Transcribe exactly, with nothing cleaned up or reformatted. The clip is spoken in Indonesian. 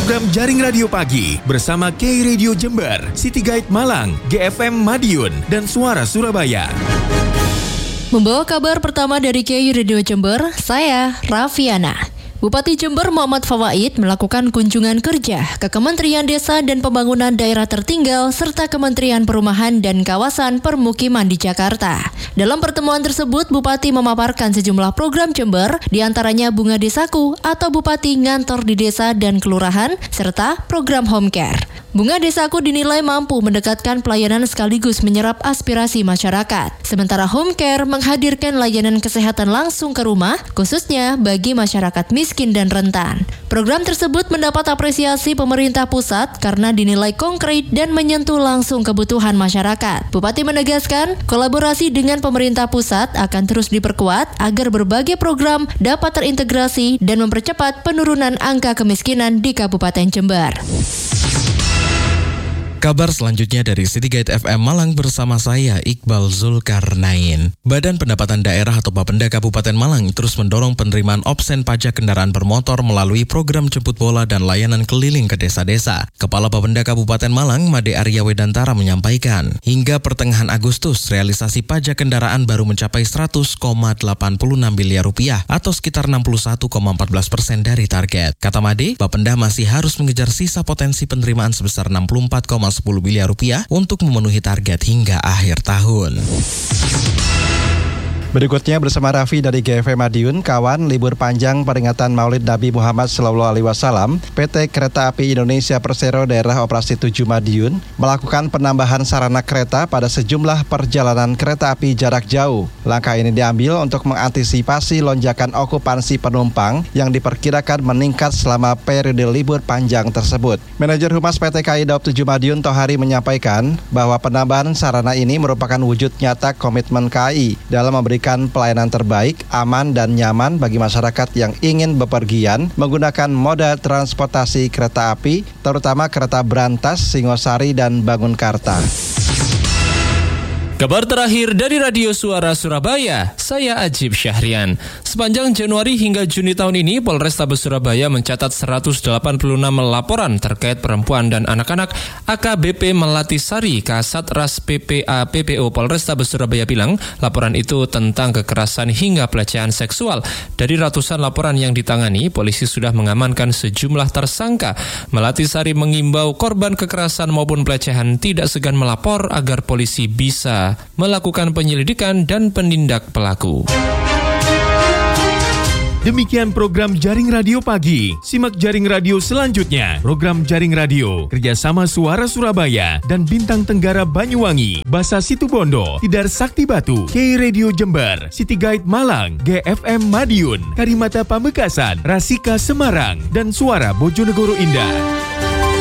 program Jaring Radio Pagi bersama K Radio Jember, City Guide Malang, G F M Madiun, dan Suara Surabaya. Membawa kabar pertama dari K Radio Jember, saya Rafiana. Bupati Jember Muhammad Fawaid melakukan kunjungan kerja ke Kementerian Desa dan Pembangunan Daerah Tertinggal serta Kementerian Perumahan dan Kawasan Permukiman di Jakarta. Dalam pertemuan tersebut, Bupati memaparkan sejumlah program Jember, diantaranya Bunga Desaku atau Bupati ngantor di desa dan kelurahan, serta program Home Care. Bunga Desaku dinilai mampu mendekatkan pelayanan sekaligus menyerap aspirasi masyarakat. Sementara Home Care menghadirkan layanan kesehatan langsung ke rumah, khususnya bagi masyarakat miskin dan rentan. Program tersebut mendapat apresiasi pemerintah pusat karena dinilai konkret dan menyentuh langsung kebutuhan masyarakat. Bupati menegaskan, kolaborasi dengan pemerintah pusat akan terus diperkuat agar berbagai program dapat terintegrasi dan mempercepat penurunan angka kemiskinan di Kabupaten Jember. Kabar selanjutnya dari City Guide F M Malang bersama saya, Iqbal Zulkarnain. Badan Pendapatan Daerah atau Bapenda Kabupaten Malang terus mendorong penerimaan obsen pajak kendaraan bermotor melalui program jemput bola dan layanan keliling ke desa-desa. Kepala Bapenda Kabupaten Malang, Made Arya Wedantara menyampaikan, hingga pertengahan Agustus, realisasi pajak kendaraan baru mencapai seratus koma delapan puluh enam miliar rupiah atau sekitar enam puluh satu koma empat belas persen dari target. Kata Made, Bapenda masih harus mengejar sisa potensi penerimaan sebesar enam puluh empat koma sepuluh miliar rupiah untuk memenuhi target hingga akhir tahun. Berikutnya bersama Raffi dari G F M Madiun, kawan libur panjang peringatan Maulid Nabi Muhammad Shallallahu Alaihi Wasallam, P T Kereta Api Indonesia Persero Daerah Operasi tujuh Madiun melakukan penambahan sarana kereta pada sejumlah perjalanan kereta api jarak jauh. Langkah ini diambil untuk mengantisipasi lonjakan okupansi penumpang yang diperkirakan meningkat selama periode libur panjang tersebut. Manajer Humas P T K I Daob tujuh Madiun Tohari menyampaikan bahwa penambahan sarana ini merupakan wujud nyata komitmen K I dalam memberi pelayanan terbaik, aman dan nyaman bagi masyarakat yang ingin bepergian menggunakan moda transportasi kereta api, terutama kereta berantas, Singosari dan Bangunkarta. Kabar terakhir dari Radio Suara Surabaya, saya Ajib Syahrian. Sepanjang Januari hingga Juni tahun ini, Polrestabes Surabaya mencatat seratus delapan puluh enam laporan terkait perempuan dan anak-anak. A K B P Melati Sari, Kasat Ras P P A P P O Polrestabes Surabaya bilang, laporan itu tentang kekerasan hingga pelecehan seksual. Dari ratusan laporan yang ditangani, polisi sudah mengamankan sejumlah tersangka. Melati Sari mengimbau korban kekerasan maupun pelecehan tidak segan melapor agar polisi bisa melakukan penyelidikan dan penindak pelaku. Demikian program Jaring Radio Pagi. Simak Jaring Radio selanjutnya. Program Jaring Radio kerjasama Suara Surabaya dan Bintang Tenggara Banyuwangi, Basa Situbondo, Tidar Sakti Batu, K Radio Jember, City Guide Malang, G F M Madiun, Karimata Pamekasan, Rasika Semarang, dan Suara Bojonegoro Indah.